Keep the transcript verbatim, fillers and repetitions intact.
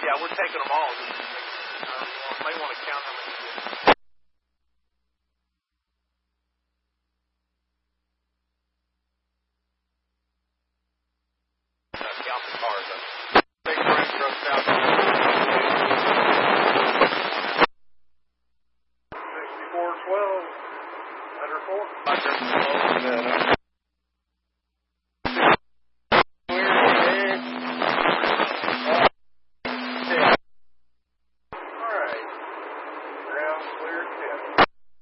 Yeah, we're taking them all. Just, uh, may want to count how many you get. Count the cars up. Big Frank drove south. sixty-four twelve. Under four. Under four. Yeah,